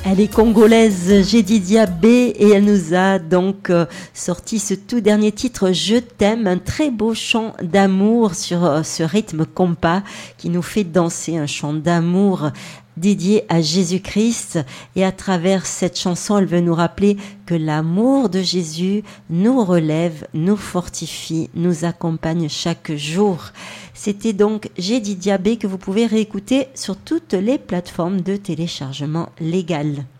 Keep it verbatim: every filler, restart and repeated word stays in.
Elle est congolaise, Jedidia B, et elle nous a donc euh, sorti ce tout dernier titre, Je t'aime, un très beau chant d'amour sur euh, ce rythme compas qui nous fait danser, un chant d'amour dédié à Jésus-Christ. Et à travers cette chanson, elle veut nous rappeler que l'amour de Jésus nous relève, nous fortifie, nous accompagne chaque jour. C'était donc Jedidia B que vous pouvez réécouter sur toutes les plateformes de téléchargement légal.